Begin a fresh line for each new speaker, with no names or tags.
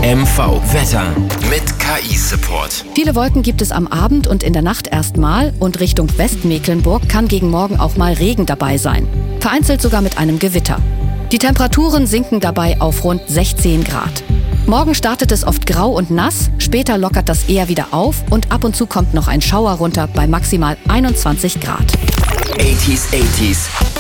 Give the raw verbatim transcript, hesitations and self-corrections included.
M V Wetter mit K I-Support.
Viele Wolken gibt es am Abend und in der Nacht erstmal und Richtung Westmecklenburg kann gegen Morgen auch mal Regen dabei sein. Vereinzelt sogar mit einem Gewitter. Die Temperaturen sinken dabei auf rund sechzehn Grad. Morgen startet es oft grau und nass, später lockert das eher wieder auf und ab und zu kommt noch ein Schauer runter bei maximal einundzwanzig Grad.
achtziger achtziger